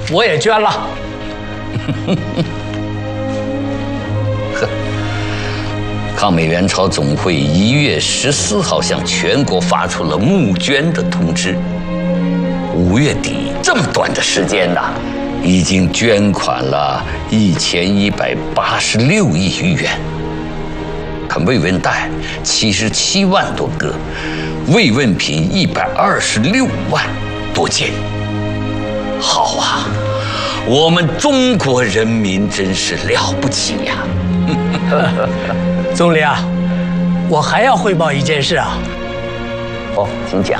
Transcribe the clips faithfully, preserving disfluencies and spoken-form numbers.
我也捐了。 呵，抗美援朝总会一月十四号向全国发出了募捐的通知。五月底这么短的时间呐，已经捐款了一千一百八十六亿余元。看慰问袋七十七万多个，慰问品一百二十六万多件。好啊，我们中国人民真是了不起呀！ 总理啊，我还要汇报一件事啊。 哦，请讲。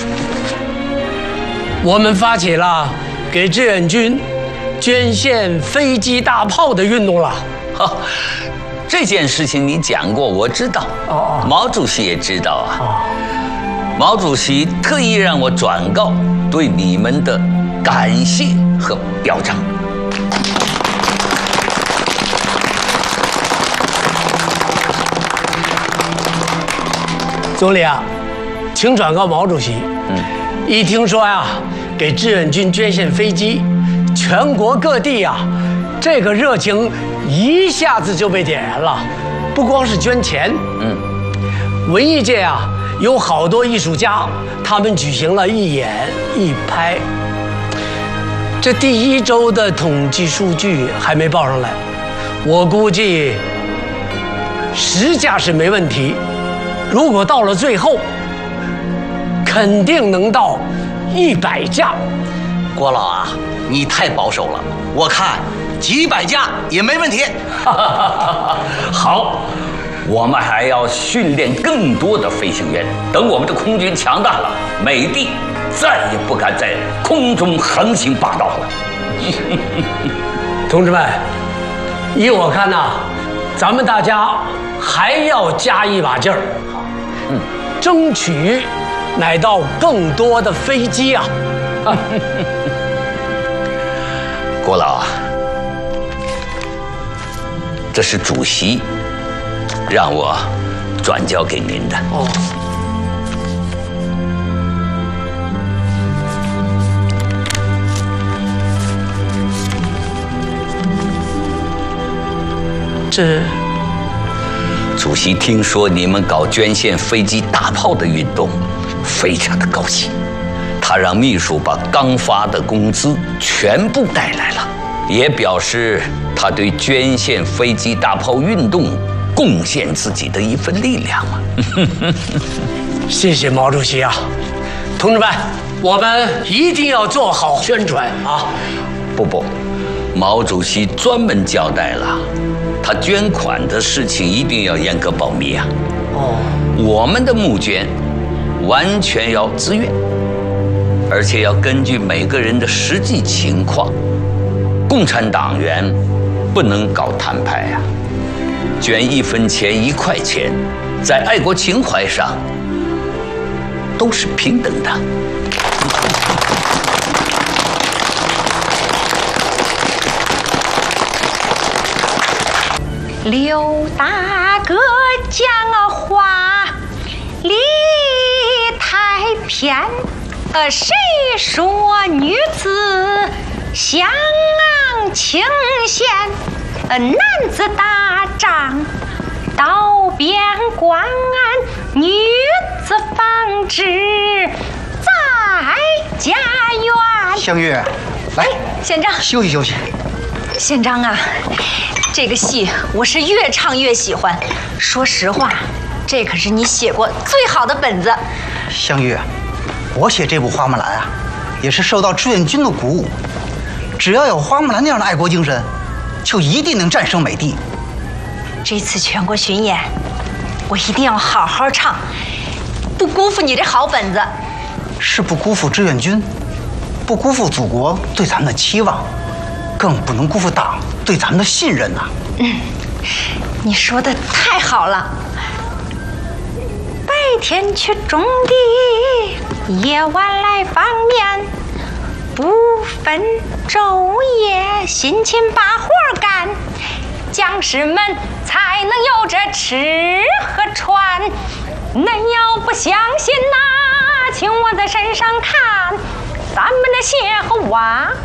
我们发起了给志愿军捐献飞机大炮的运动了。 哈，这件事情你讲过，我知道。哦，毛主席也知道啊。哦，毛主席特意让我转告对你们的感谢和表彰。 总理啊，请转告毛主席。嗯，一听说呀，给志愿军捐献飞机，全国各地呀，这个热情一下子就被点燃了。不光是捐钱，嗯，文艺界啊，有好多艺术家，他们举行了一演一拍。这第一周的统计数据还没报上来，我估计十架是没问题。如果到了最后，肯定能到一百架。 郭老啊，你太保守了，我看几百架也没问题。 好，我们还要训练更多的飞行员。等我们的空军强大了，美帝再也不敢在空中横行霸道了。 同志们，依我看呐、啊，咱们大家还要加一把劲儿。嗯，争取买到更多的飞机啊！ 郭老啊，这是主席让我转交给您的。哦。 这。 主席听说你们搞捐献飞机大炮的运动，非常的高兴。他让秘书把刚发的工资全部带来了，也表示他对捐献飞机大炮运动贡献自己的一份力量啊。 谢谢毛主席啊！同志们，我们一定要做好宣传啊！ 不不，毛主席专门交代了。他捐款的事情一定要严格保密啊！哦，我们的募捐完全要自愿，而且要根据每个人的实际情况。共产党员不能搞摊派啊！捐一分钱一块钱，在爱国情怀上都是平等的。 刘大哥讲话理太偏，呃，谁说女子相清闲？呃，男子打仗到边关，女子纺织在家园。 香月，来， 县长休息休息。 县长啊，这个戏我是越唱越喜欢。说实话，这可是你写过最好的本子。 香月，我写这部《花木兰》啊，也是受到志愿军的鼓舞。只要有花木兰那样的爱国精神，就一定能战胜美帝。 这次全国巡演，我一定要好好唱，不辜负你这好本子。 是不辜负志愿军，不辜负祖国对咱们的期望，更不能辜负党对咱们的信任呐、啊。 嗯，你说的太好了。白天去种地，夜晚来放棉，不分昼夜，辛勤把活干，将士们才能有着吃和穿。恁要不相信呐，请我在身上看，咱们的鞋和袜